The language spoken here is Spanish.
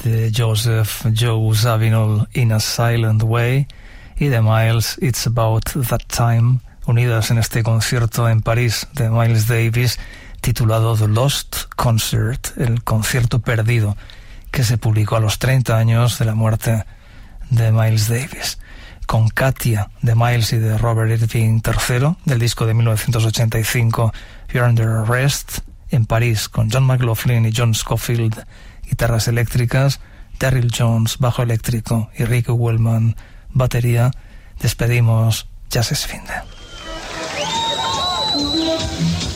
de Joseph Joe Zawinul, In a Silent Way, y de Miles, It's About That Time, unidas en este concierto en París de Miles Davis titulado The Lost Concert, el concierto perdido, que se publicó a los 30 años de la muerte de Miles Davis. Con Katia de Miles y de Robert Irving III, del disco de 1985 You're Under Arrest, en París con John McLaughlin y John Scofield, guitarras eléctricas, Daryl Jones, bajo eléctrico y Rick Wellman, batería, despedimos Jazz es Finde.